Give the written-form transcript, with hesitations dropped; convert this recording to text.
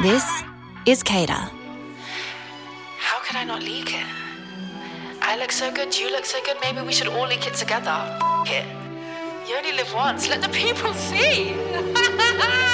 This is Kata. How could I not leak it? I look so good, you look so good, maybe we should all leak it together. F it. You only live once, let the people see.